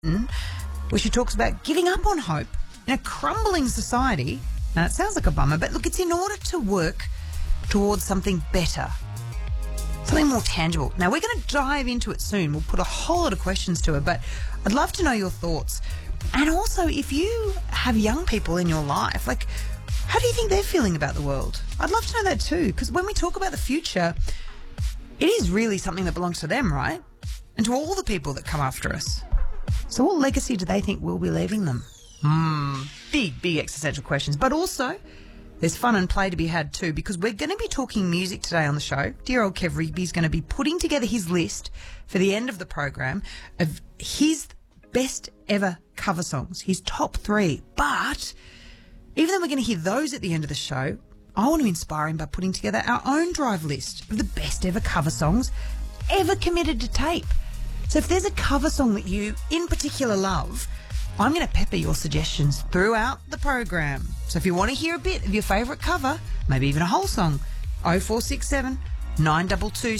where she talks about giving up on hope in a crumbling society. Now, it sounds like a bummer, but look, it's in order to work towards something better, something more tangible. Now, we're going to dive into it soon. We'll put a whole lot of questions to her, but I'd love to know your thoughts. And also, if you have young people in your life, like, how do you think they're feeling about the world? I'd love to know that too, because when we talk about the future, it is really something that belongs to them, right? And to all the people that come after us. So what legacy do they think we'll be leaving them? Big existential questions. But also, there's fun and play to be had too, because we're going to be talking music today on the show. Dear old Kev Rigby's going to be putting together his list for the end of the program of his best ever cover songs, his top 3. But even though we're going to hear those at the end of the show, I want to inspire him by putting together our own drive list of the best ever cover songs ever committed to tape. So if there's a cover song that you in particular love, I'm going to pepper your suggestions throughout the program. So if you want to hear a bit of your favourite cover, maybe even a whole song, 0467 922